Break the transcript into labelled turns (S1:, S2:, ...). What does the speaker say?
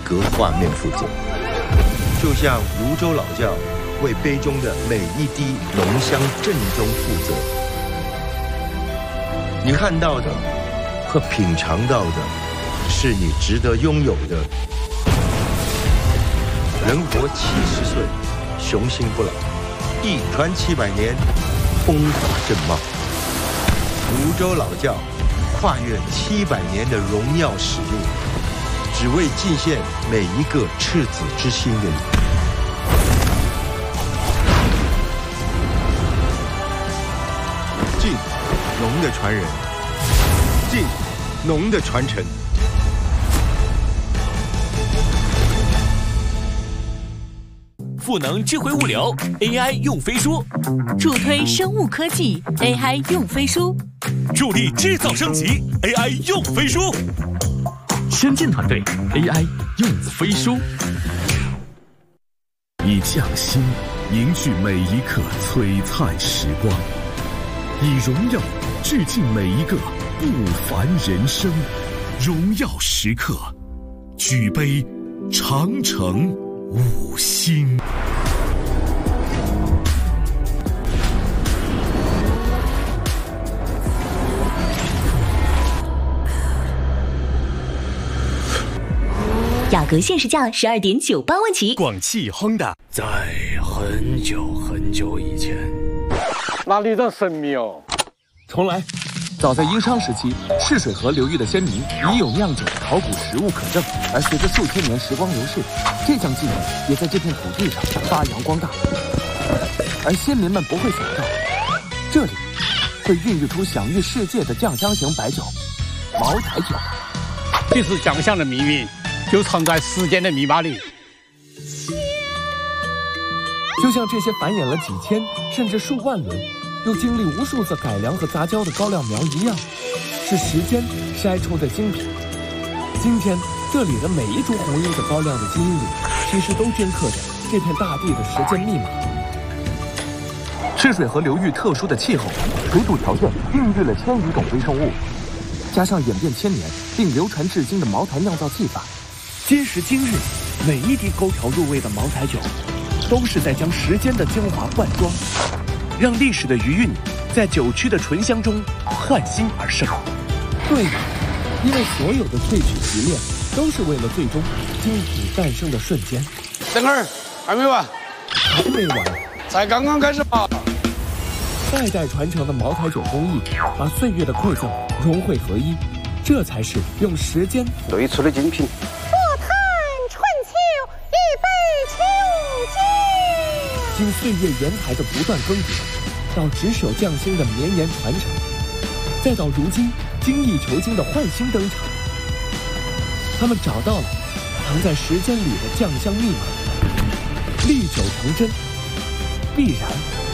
S1: 格画面负责，就像泸州老窖为杯中的每一滴浓香正宗负责。你看到的和品尝到的，是你值得拥有的。人活70岁，雄心不老，一传700年，风华正茂。泸州老窖跨越700年的荣耀使命，只为祭献每一个赤子之心的你。敬农的传人，敬农的传承。
S2: 赋能智慧物流 AI 用飞书，
S3: 助推生物科技 AI 用飞书，
S2: 助力制造升级 AI 用飞书，
S4: 先进团队 AI 用飞书，以匠心凝聚每一刻璀璨时光，以荣耀致敬每一个不凡人生。荣耀时刻，举杯长城5星。
S3: 雅阁限时价12.98万起。
S2: 广汽 Honda。
S5: 在很久很久以前，
S6: 哪里的神秘哦？
S7: 重来。早在殷商时期，泗水河流域的先民已有酿酒、考古实物可证，而随着数千年时光流逝，这项技能也在这片土地上发扬光大。而先民们不会想到，这里会孕育出享誉世界的酱香型白酒——茅台酒。
S6: 其实酱香的秘密就藏在时间的密码里。
S7: 就像这些繁衍了几千甚至数万轮，又经历无数次改良和杂交的高粱苗一样，是时间筛出的精品。今天这里的每一株红缨的高粱的基因里，其实都镌刻着这片大地的时间密码。泗水河流域特殊的气候、水土条件孕育了1000余种微生物，加上演变千年并流传至今的茅台酿造技法，今时今日，每一滴勾调入味的茅台酒，都是在将时间的精华灌装，让历史的余韵在酒曲的醇香中焕新而生。对的，因为所有的萃取提炼，都是为了最终精品诞生的瞬间。
S6: 等会儿还没完，
S7: 还没完，
S6: 才刚刚开始吧。
S7: 代代传承的茅台酒工艺，把岁月的馈赠融汇合一，这才是用时间
S6: 兑出的精品。
S8: 不叹春秋一杯秋酒。
S7: 经岁月园台的不断更迭，到执手匠心的绵延传承，再到如今精益求精的焕新登场，他们找到了藏在时间里的酱香密码，历久成真，必然